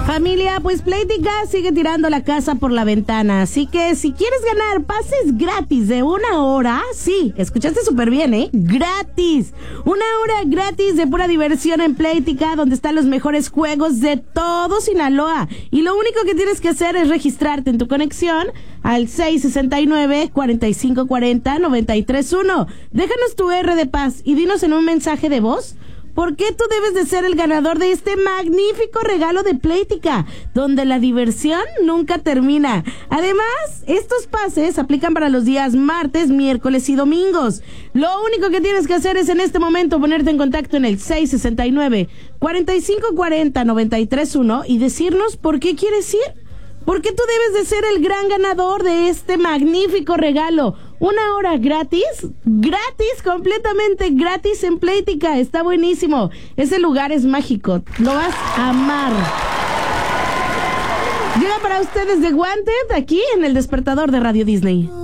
Familia, pues Playtika sigue tirando la casa por la ventana, así que si quieres ganar pases gratis de 1 hora, sí, escuchaste súper bien, gratis, 1 hora gratis de pura diversión en Playtika, donde están los mejores juegos de todo Sinaloa, y lo único que tienes que hacer es registrarte en tu conexión al 669-4540-931. Déjanos tu R de paz y dinos en un mensaje de voz ¿por qué tú debes de ser el ganador de este magnífico regalo de Playtika, donde la diversión nunca termina? Además, estos pases aplican para los días martes, miércoles y domingos. Lo único que tienes que hacer es en este momento ponerte en contacto en el 669-4540-931 y decirnos por qué quieres ir. Porque tú debes de ser el gran ganador de este magnífico regalo. 1 hora gratis, completamente gratis en Playtika. Está buenísimo. Ese lugar es mágico. Lo vas a amar. Llega para ustedes The Wanted aquí en El Despertador de Radio Disney.